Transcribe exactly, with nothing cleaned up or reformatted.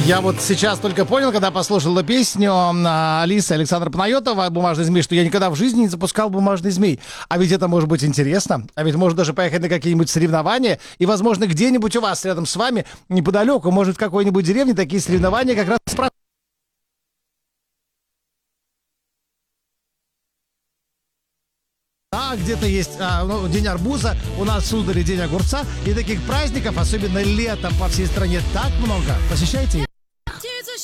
Я вот сейчас только понял, когда послушал эту песню Алисы Александра Панайотова «Бумажный змей», что я никогда в жизни не запускал «Бумажный змей». А ведь это может быть интересно. А ведь можно даже поехать на какие-нибудь соревнования. И, возможно, где-нибудь у вас рядом с вами, неподалеку, может, в какой-нибудь деревне такие соревнования как раз проходят. А где-то есть а, ну, день арбуза, у нас в Суздале день огурца. И таких праздников, особенно летом, по всей стране так много. Посещайте их.